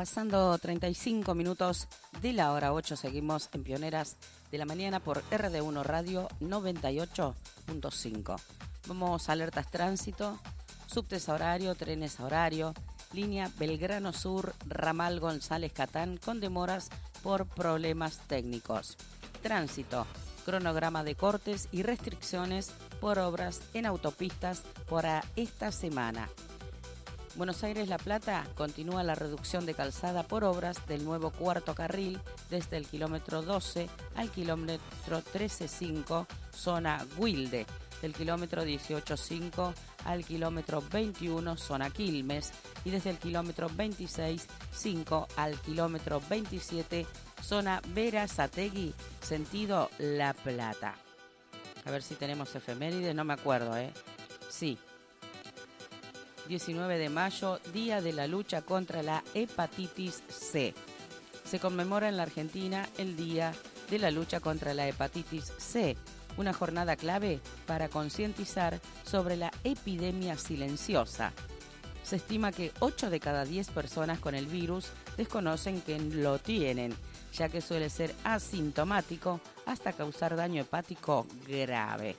Pasando 35 minutos de la hora 8, seguimos en Pioneras de la Mañana por RD1 Radio 98.5. Vamos a alertas tránsito, subtes a horario, trenes a horario, línea Belgrano Sur, ramal González Catán con demoras por problemas técnicos. Tránsito, cronograma de cortes y restricciones por obras en autopistas para esta semana. Buenos Aires-La Plata continúa la reducción de calzada por obras del nuevo cuarto carril desde el kilómetro 12 al kilómetro 13.5, zona Wilde, del kilómetro 18.5 al kilómetro 21, zona Quilmes, y desde el kilómetro 26.5 al kilómetro 27, zona Berazategui, sentido La Plata. A ver si tenemos efemérides, no me acuerdo, Sí. 19 de mayo, Día de la Lucha contra la Hepatitis C. Se conmemora en la Argentina el Día de la Lucha contra la Hepatitis C, una jornada clave para concientizar sobre la epidemia silenciosa. Se estima que 8 de cada 10 personas con el virus desconocen que lo tienen, ya que suele ser asintomático hasta causar daño hepático grave.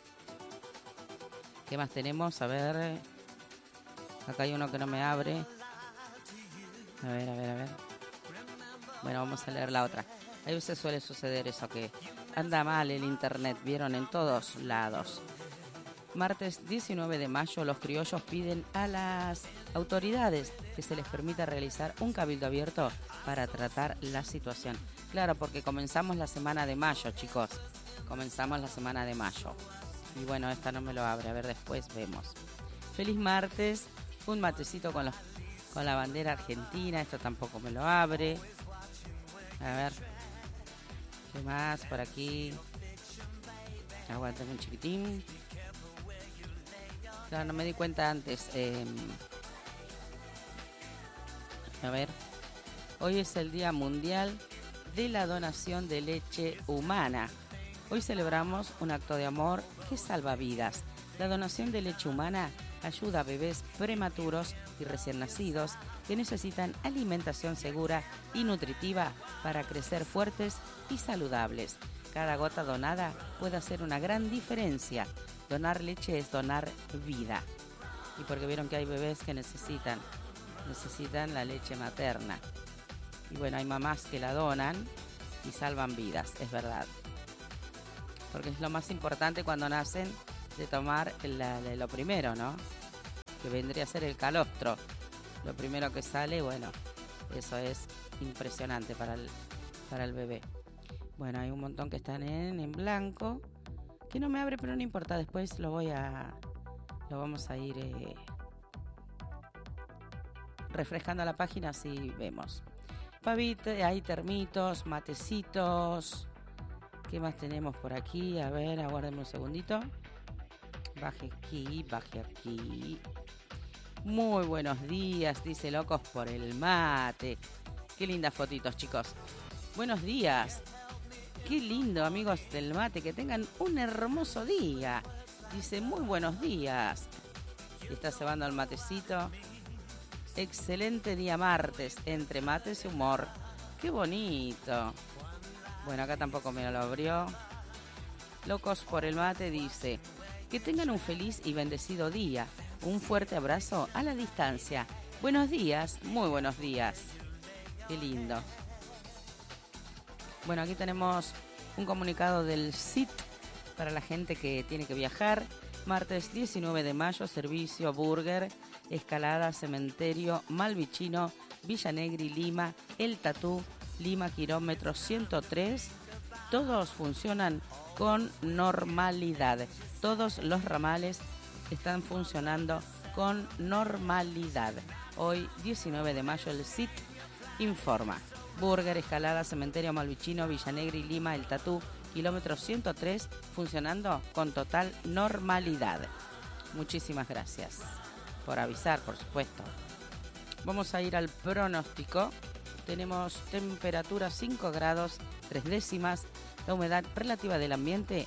¿Qué más tenemos? A ver... Acá hay uno que no me abre. A ver. Bueno, vamos a leer la otra. A veces suele suceder eso, que anda mal el internet, vieron, en todos lados. Martes 19 de mayo, los criollos piden a las autoridades que se les permita realizar un cabildo abierto para tratar la situación. Claro, porque comenzamos la semana de mayo, chicos. Comenzamos la semana de mayo. Y bueno, esta no me lo abre. A ver, después vemos. Feliz martes. Un matecito con la bandera argentina. Esto tampoco me lo abre. A ver. ¿Qué más por aquí? Aguántame un chiquitín. Claro, no me di cuenta antes. A ver. Hoy es el Día Mundial de la Donación de Leche Humana. Hoy celebramos un acto de amor que salva vidas. La donación de leche humana ayuda a bebés prematuros y recién nacidos que necesitan alimentación segura y nutritiva para crecer fuertes y saludables. Cada gota donada puede hacer una gran diferencia. Donar leche es donar vida. Y porque vieron que hay bebés que necesitan la leche materna. Y bueno, hay mamás que la donan y salvan vidas, es verdad. Porque es lo más importante cuando nacen, de tomar lo primero, ¿no? Que vendría a ser el calostro. Lo primero que sale, bueno, eso es impresionante para el bebé. Bueno, hay un montón que están en blanco, que no me abre, pero no importa, después lo vamos a ir refrescando la página, así vemos. Pavito, hay termitos, matecitos. ¿Qué más tenemos por aquí? A ver, aguárdenme un segundito. Baje aquí. Muy buenos días, dice Locos por el Mate. Qué lindas fotitos, chicos. Buenos días. Qué lindo, amigos del mate. Que tengan un hermoso día. Dice, muy buenos días. Y está cebando el matecito. Excelente día martes, entre mates y humor. Qué bonito. Bueno, acá tampoco me lo abrió. Locos por el Mate dice... Que tengan un feliz y bendecido día. Un fuerte abrazo a la distancia. Buenos días, muy buenos días. Qué lindo. Bueno, aquí tenemos un comunicado del CIT para la gente que tiene que viajar. Martes 19 de mayo, servicio Burger, Escalada, Cementerio, Malvichino, Villa Negri, Lima, El Tatú, Lima, kilómetro 103. Todos funcionan con normalidad. Todos los ramales están funcionando con normalidad. Hoy, 19 de mayo, el CIT informa. Burger, Escalada, Cementerio Malvichino, Villa Negri, Lima, El Tatú, kilómetro 103, funcionando con total normalidad. Muchísimas gracias por avisar, por supuesto. Vamos a ir al pronóstico. Tenemos temperatura 5 grados 3 décimas. La humedad relativa del ambiente,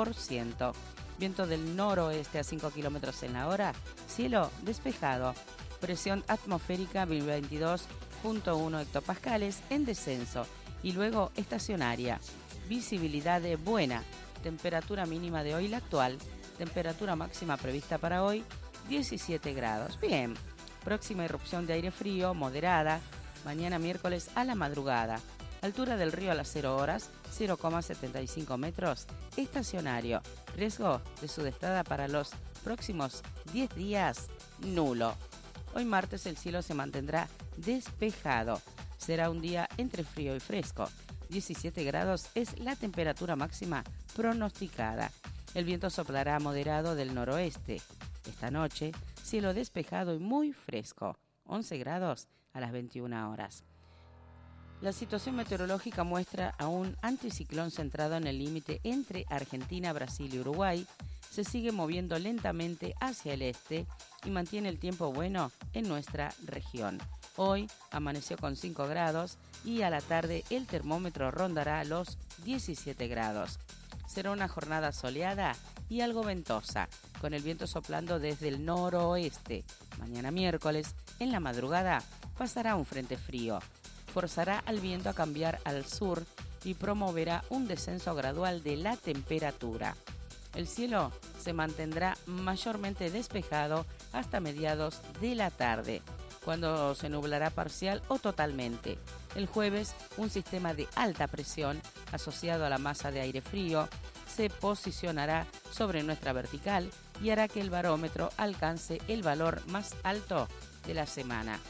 93%. Viento del noroeste a 5 kilómetros en la hora. Cielo despejado. Presión atmosférica 1022.1 hectopascales en descenso y luego estacionaria. Visibilidad buena. Temperatura mínima de hoy la actual. Temperatura máxima prevista para hoy 17 grados. Bien. Próxima irrupción de aire frío moderada. Mañana miércoles a la madrugada. Altura del río a las 0 horas, 0,75 metros. Estacionario. Riesgo de sudestada para los próximos 10 días, nulo. Hoy martes el cielo se mantendrá despejado. Será un día entre frío y fresco. 17 grados es la temperatura máxima pronosticada. El viento soplará moderado del noroeste. Esta noche, cielo despejado y muy fresco. 11 grados a las 21 horas. La situación meteorológica muestra a un anticiclón centrado en el límite entre Argentina, Brasil y Uruguay. Se sigue moviendo lentamente hacia el este y mantiene el tiempo bueno en nuestra región. Hoy amaneció con 5 grados y a la tarde el termómetro rondará los 17 grados. Será una jornada soleada y algo ventosa, con el viento soplando desde el noroeste. Mañana miércoles, en la madrugada, pasará un frente frío. Forzará al viento a cambiar al sur y promoverá un descenso gradual de la temperatura. El cielo se mantendrá mayormente despejado hasta mediados de la tarde, cuando se nublará parcial o totalmente. El jueves, un sistema de alta presión asociado a la masa de aire frío se posicionará sobre nuestra vertical y hará que el barómetro alcance el valor más alto de la semana.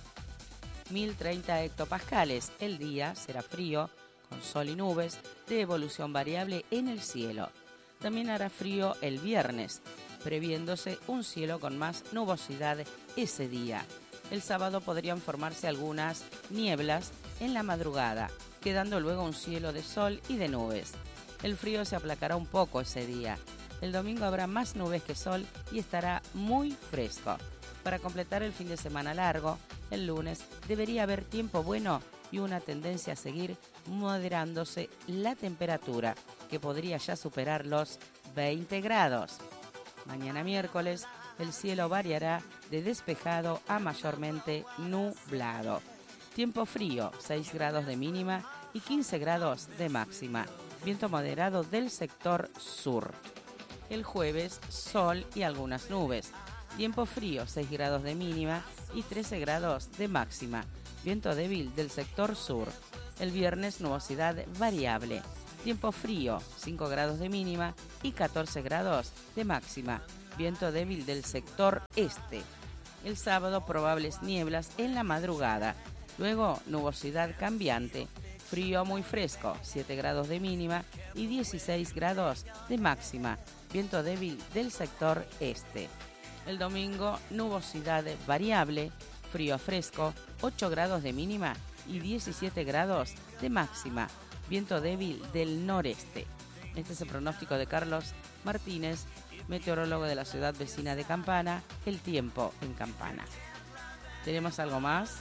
1030 hectopascales. El día será frío, con sol y nubes, de evolución variable en el cielo. También hará frío el viernes, previéndose un cielo con más nubosidad ese día. El sábado podrían formarse algunas nieblas en la madrugada, quedando luego un cielo de sol y de nubes. El frío se aplacará un poco ese día. El domingo habrá más nubes que sol y estará muy fresco. Para completar el fin de semana largo, el lunes debería haber tiempo bueno y una tendencia a seguir moderándose la temperatura, que podría ya superar los 20 grados. Mañana miércoles, el cielo variará de despejado a mayormente nublado. Tiempo frío, 6 grados de mínima y 15 grados de máxima. Viento moderado del sector sur. El jueves, sol y algunas nubes. Tiempo frío, 6 grados de mínima y 13 grados de máxima. Viento débil del sector sur. El viernes, nubosidad variable. Tiempo frío, 5 grados de mínima y 14 grados de máxima. Viento débil del sector este. El sábado, probables nieblas en la madrugada. Luego, nubosidad cambiante. Frío muy fresco, 7 grados de mínima y 16 grados de máxima. Viento débil del sector este. El domingo, nubosidad variable, frío fresco, 8 grados de mínima y 17 grados de máxima. Viento débil del noreste. Este es el pronóstico de Carlos Martínez, meteorólogo de la ciudad vecina de Campana, El Tiempo en Campana. ¿Tenemos algo más?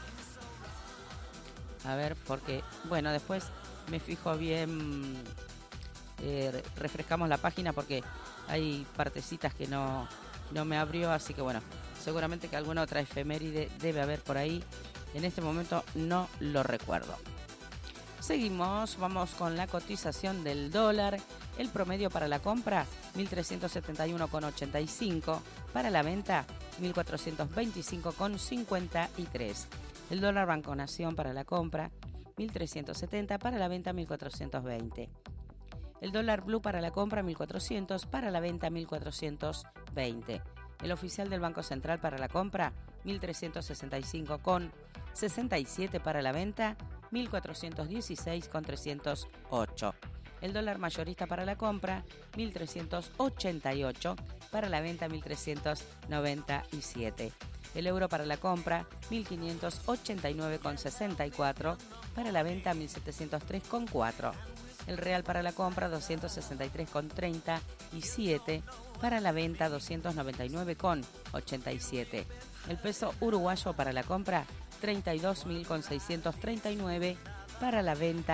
A ver, porque, bueno, después me fijo bien, refrescamos la página porque hay partecitas que no me abrió, así que bueno, seguramente que alguna otra efeméride debe haber por ahí. En este momento no lo recuerdo. Seguimos, vamos con la cotización del dólar. El promedio para la compra, 1.371,85. Para la venta, 1.425,53. El dólar Banco Nación para la compra, 1.370. Para la venta, 1.420. El dólar blue para la compra, 1.400. Para la venta, 1.420. El oficial del Banco Central para la compra, 1.365,67. Para la venta, 1.416,308. El dólar mayorista para la compra, 1.388. Para la venta, 1.397. El euro para la compra, 1.589,64. Para la venta, 1.703,4. El real para la compra, 263,37. Para la venta, 299,87. El peso uruguayo para la compra, 32.639. para la venta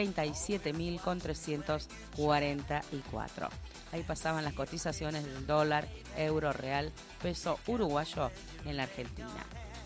37.344. Ahí pasaban las cotizaciones del dólar, euro, real, peso uruguayo en la Argentina.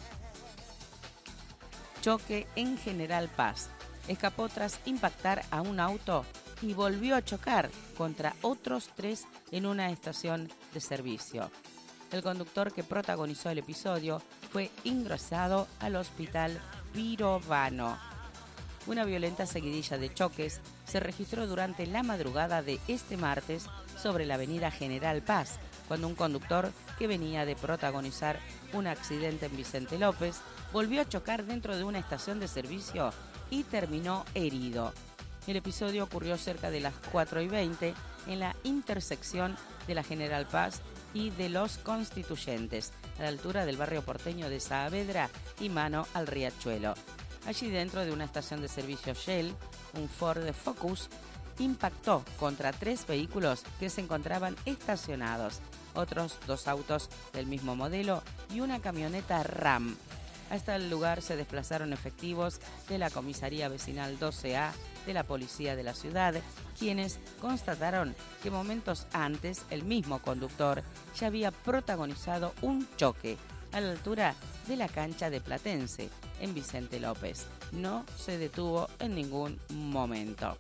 Choque en General Paz. Escapó tras impactar a un auto y volvió a chocar contra otros 3 en una estación de servicio. El conductor que protagonizó el episodio fue ingresado al hospital Pirovano. Una violenta seguidilla de choques se registró durante la madrugada de este martes sobre la avenida General Paz, cuando un conductor que venía de protagonizar un accidente en Vicente López volvió a chocar dentro de una estación de servicio y terminó herido. El episodio ocurrió cerca de las 4:20 en la intersección de la General Paz y de Los Constituyentes, a la altura del barrio porteño de Saavedra y mano al Riachuelo. Allí dentro de una estación de servicio Shell, un Ford Focus impactó contra 3 vehículos que se encontraban estacionados, otros 2 autos del mismo modelo y una camioneta Ram. Hasta el lugar se desplazaron efectivos de la Comisaría Vecinal 12A de la Policía de la Ciudad, quienes constataron que momentos antes el mismo conductor ya había protagonizado un choque a la altura de la cancha de Platense, en Vicente López. No se detuvo en ningún momento.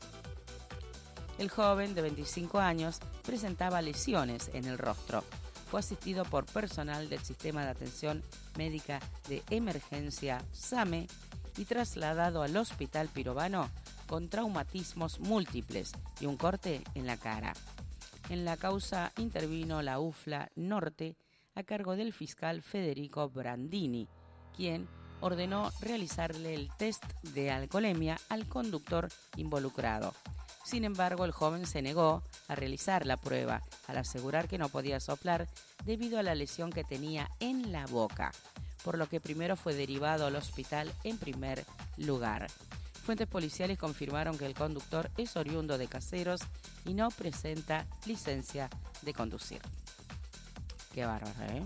El joven de 25 años presentaba lesiones en el rostro. Fue asistido por personal del Sistema de Atención Médica de Emergencia SAME y trasladado al Hospital Pirovano con traumatismos múltiples y un corte en la cara. En la causa intervino la UFLA Norte a cargo del fiscal Federico Brandini, quien ordenó realizarle el test de alcoholemia al conductor involucrado. Sin embargo, el joven se negó a realizar la prueba al asegurar que no podía soplar debido a la lesión que tenía en la boca, por lo que primero fue derivado al hospital en primer lugar. Fuentes policiales confirmaron que el conductor es oriundo de Caseros y no presenta licencia de conducir. Qué bárbaro, ¿eh?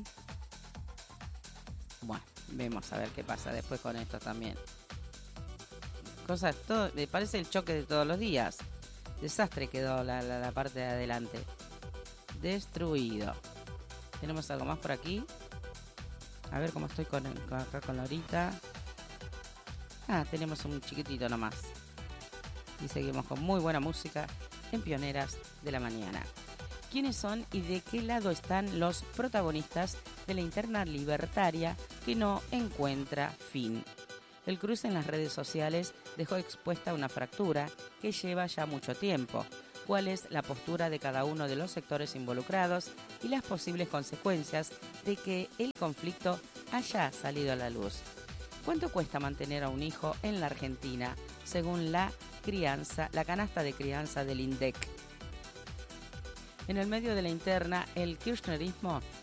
Bueno, vemos a ver qué pasa después con esto también. Cosas, todo, me parece el choque de todos los días. Desastre quedó la parte de adelante. Destruido. Tenemos algo más por aquí. A ver cómo estoy acá con la horita. Tenemos un chiquitito nomás. Y seguimos con muy buena música en Pioneras de la Mañana. ¿Quiénes son y de qué lado están los protagonistas de la interna libertaria que no encuentra fin? El cruce en las redes sociales dejó expuesta una fractura que lleva ya mucho tiempo. ¿Cuál es la postura de cada uno de los sectores involucrados y las posibles consecuencias de que el conflicto haya salido a la luz? ¿Cuánto cuesta mantener a un hijo en la Argentina, según la canasta de crianza del INDEC? En el medio de la interna, el kirchnerismo